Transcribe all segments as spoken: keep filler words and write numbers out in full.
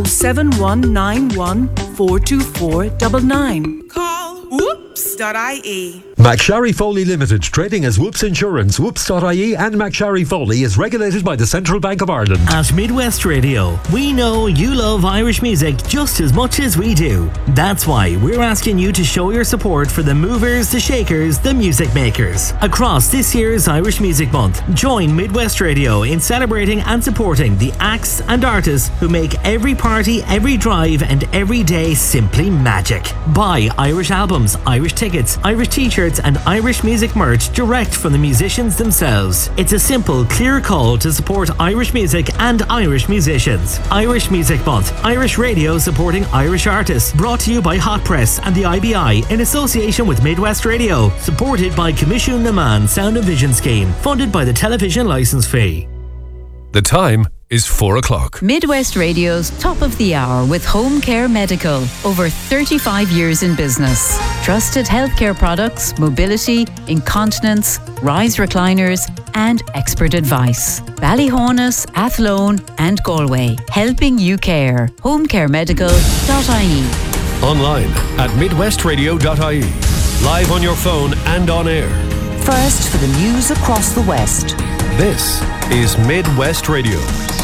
seven one nine one four two four nine nine. Call whoops dot I E. McSharry Foley Limited, trading as Whoops Insurance. Whoops dot I E and McSharry Foley is regulated by the Central Bank of Ireland. At Midwest Radio, we know you love Irish music just as much as we do. That's why we're asking you to show your support for the movers, the shakers, the music makers. Across this year's Irish Music Month, join Midwest Radio in celebrating and supporting the acts and artists who make every party, every drive and every day simply magic. Buy Irish albums, Irish tickets, Irish t-shirts and Irish music merch direct from the musicians themselves. It's a simple, clear call to support Irish music and Irish musicians. Irish Music Month, Irish Radio supporting Irish artists. Brought to you by Hot Press and the I B I in association with Midwest Radio. Supported by Commission Naman Sound and Vision Scheme. Funded by the television licence fee. The time is four o'clock. Midwest Radio's Top of the Hour with Home Care Medical. Over thirty-five years in business. Trusted healthcare products, mobility, incontinence, rise recliners and expert advice. Ballyhonus, Athlone and Galway. Helping you care. home care medical dot I E. Online at midwest radio dot I E. Live on your phone and on air. First for the news across the West. This is Midwest Radio.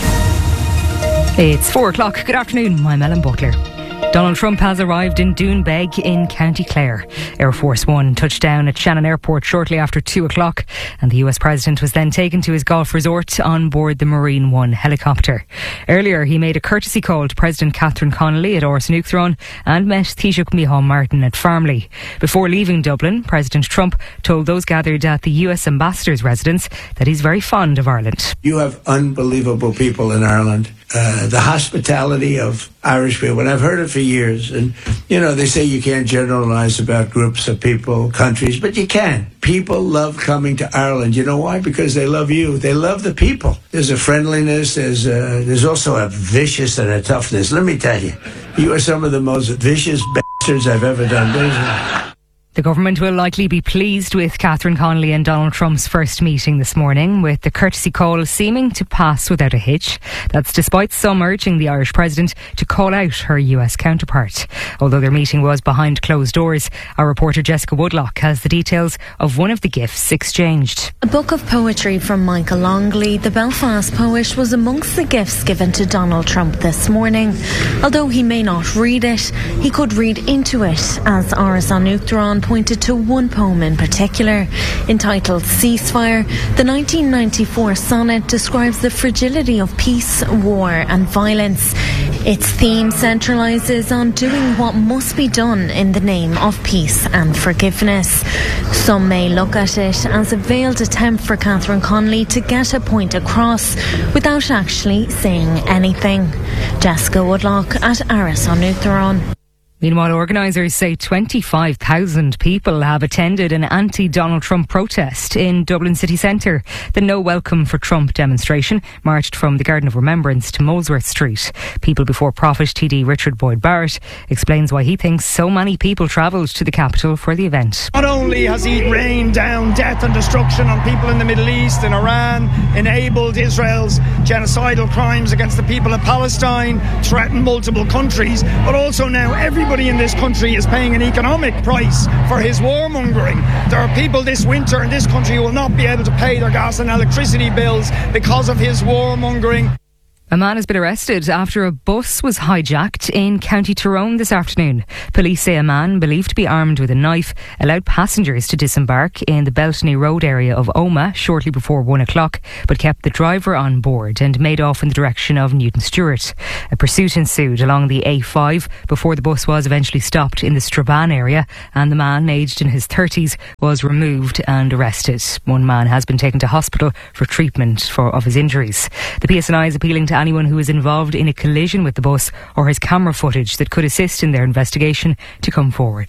It's four o'clock. Good afternoon. I'm Ellen Butler. Donald Trump has arrived in Doonbeg in County Clare. Air Force One touched down at Shannon Airport shortly after two o'clock, and the U S President was then taken to his golf resort on board the Marine One helicopter. Earlier, he made a courtesy call to President Catherine Connolly at Áras an Uachtaráin and met Taoiseach Micheál Martin at Farmley. Before leaving Dublin, President Trump told those gathered at the U S Ambassador's residence that he's very fond of Ireland. You have unbelievable people in Ireland. Uh, the hospitality of Irish people, and I've heard it for years. And, you know, they say you can't generalize about groups of people, countries, but you can. People love coming to Ireland. You know why? Because they love you. They love the people. There's a friendliness. There's a, there's also a vicious and a toughness. Let me tell you, you are some of the most vicious bastards I've ever done business with. The government will likely be pleased with Catherine Connolly and Donald Trump's first meeting this morning, with the courtesy call seeming to pass without a hitch. That's despite some urging the Irish President to call out her U S counterpart. Although their meeting was behind closed doors, our reporter Jessica Woodlock has the details of one of the gifts exchanged. A book of poetry from Michael Longley, the Belfast poet, was amongst the gifts given to Donald Trump this morning. Although he may not read it, he could read into it, as Áras an Uachtaráin pointed to one poem in particular. Entitled Ceasefire, the nineteen ninety-four sonnet describes the fragility of peace, war and violence. Its theme centralises on doing what must be done in the name of peace and forgiveness. Some may look at it as a veiled attempt for Catherine Connolly to get a point across without actually saying anything. Jessica Woodlock at Áras an Uachtaráin. Meanwhile, organisers say twenty-five thousand people have attended an anti-Donald Trump protest in Dublin city centre. The No Welcome for Trump demonstration marched from the Garden of Remembrance to Molesworth Street. People Before Profit T D Richard Boyd Barrett explains why he thinks so many people travelled to the capital for the event. Not only has he rained down death and destruction on people in the Middle East and Iran, enabled Israel's genocidal crimes against the people of Palestine, threatened multiple countries, but also now everybody in this country is paying an economic price for his warmongering. There are people this winter in this country who will not be able to pay their gas and electricity bills because of his warmongering. A man has been arrested after a bus was hijacked in County Tyrone this afternoon. Police say a man, believed to be armed with a knife, allowed passengers to disembark in the Beltany Road area of Omagh shortly before one o'clock, but kept the driver on board and made off in the direction of Newton Stewart. A pursuit ensued along the A five before the bus was eventually stopped in the Strabane area, and the man, aged in his thirties, was removed and arrested. One man has been taken to hospital for treatment for of his injuries. The P S N I is appealing to anyone who is involved in a collision with the bus or has camera footage that could assist in their investigation to come forward.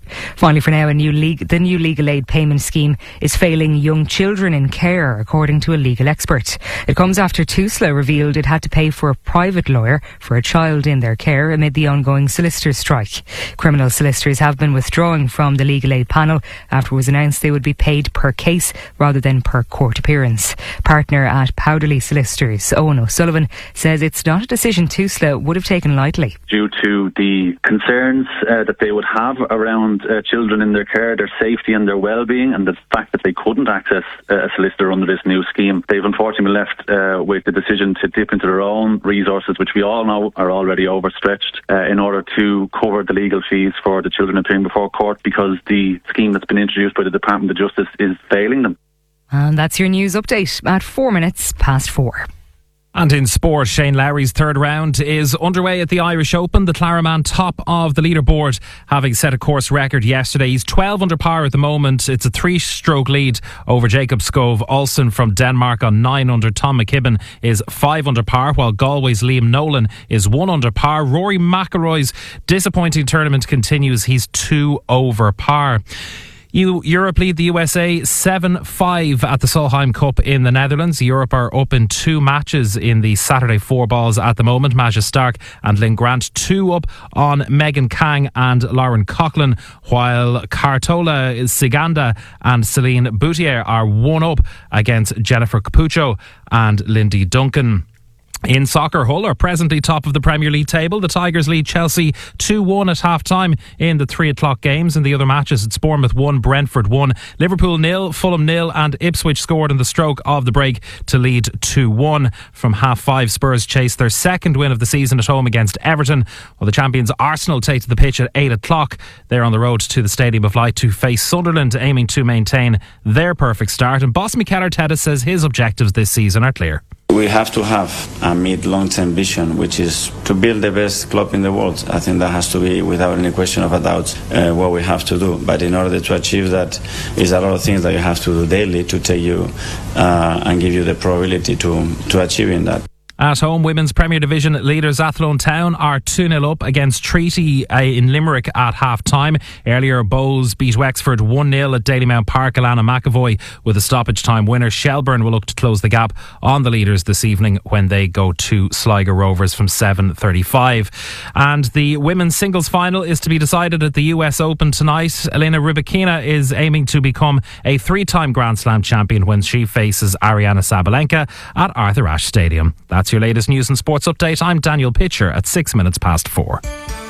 Finally, for now, a new league, the new legal aid payment scheme is failing young children in care, according to a legal expert. It comes after TUSLA revealed it had to pay for a private lawyer for a child in their care amid the ongoing solicitors' strike. Criminal solicitors have been withdrawing from the legal aid panel after it was announced they would be paid per case rather than per court appearance. Partner at Powderly Solicitors, Owen O'Sullivan, says it's not a decision TUSLA would have taken lightly. Due to the concerns uh, that they would have around uh, children in their care, their safety and their well-being, and the fact that they couldn't access uh, a solicitor under this new scheme, they've unfortunately left uh, with the decision to dip into their own resources, which we all know are already overstretched, uh, in order to cover the legal fees for the children appearing before court, because the scheme that's been introduced by the Department of Justice is failing them. And that's your news update at four minutes past four. And in sport, Shane Lowry's third round is underway at the Irish Open. The Clareman top of the leaderboard, having set a course record yesterday. He's twelve under par at the moment. It's a three-stroke lead over Jacob Skov Olsen from Denmark on nine under. Tom McKibben is five under par, while Galway's Liam Nolan is one under par. Rory McIlroy's disappointing tournament continues. He's two over par. You, Europe lead the U S A seven five at the Solheim Cup in the Netherlands. Europe are up in two matches in the Saturday four balls at the moment. Maja Stark and Lynn Grant two up on Megan Kang and Lauren Coughlin, while Cartola Siganda and Celine Boutier are one up against Jennifer Capuccio and Lindy Duncan. In soccer, Hull are presently top of the Premier League table. The Tigers lead Chelsea two one at half-time in the three o'clock games. In the other matches, it's Bournemouth one, Brentford one, Liverpool nil, Fulham nil, and Ipswich scored in the stroke of the break to lead two one. From half-five, Spurs chase their second win of the season at home against Everton, while the champions Arsenal take to the pitch at eight o'clock. They're on the road to the Stadium of Light to face Sunderland, aiming to maintain their perfect start. And boss Mikel Arteta says his objectives this season are clear. We have to have a mid-long-term vision, which is to build the best club in the world. I think that has to be, without any question of a doubt, uh, what we have to do. But in order to achieve that, is a lot of things that you have to do daily to take you uh, and give you the probability to, to achieving that. At home, Women's Premier Division leaders Athlone Town are two nil up against Treaty uh, in Limerick at half-time. Earlier, Bowes beat Wexford one nil at Dalymount Park. Alana McAvoy with a stoppage time winner. Shelburne will look to close the gap on the leaders this evening when they go to Sligo Rovers from seven thirty-five. And the women's singles final is to be decided at the U S Open tonight. Elena Rybakina is aiming to become a three-time Grand Slam champion when she faces Ariana Sabalenka at Arthur Ashe Stadium. That's your latest news and sports update. I'm Daniel Pitcher at six minutes past four.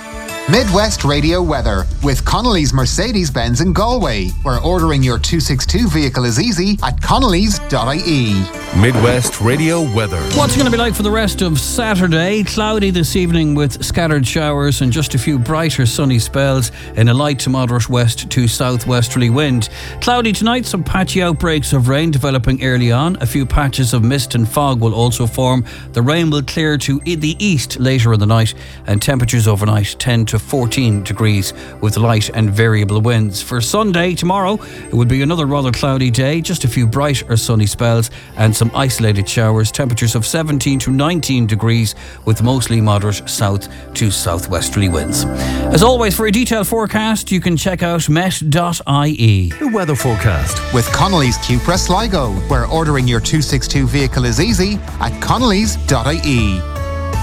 Midwest Radio weather with Connolly's Mercedes-Benz in Galway, where ordering your two sixty-two vehicle is easy at connellys dot I E. Midwest Radio weather. What's it going to be like for the rest of Saturday? Cloudy this evening with scattered showers and just a few brighter sunny spells in a light to moderate west to southwesterly wind. Cloudy tonight, some patchy outbreaks of rain developing early on. A few patches of mist and fog will also form. The rain will clear to the east later in the night, and temperatures overnight ten to fourteen degrees with light and variable winds. For Sunday, tomorrow, it will be another rather cloudy day, just a few bright or sunny spells and some isolated showers. Temperatures of seventeen to nineteen degrees with mostly moderate south to southwesterly winds. As always, for a detailed forecast, you can check out met dot I E. The weather forecast with Connolly's Cupra Sligo, where ordering your two sixty-two vehicle is easy at connellys dot I E.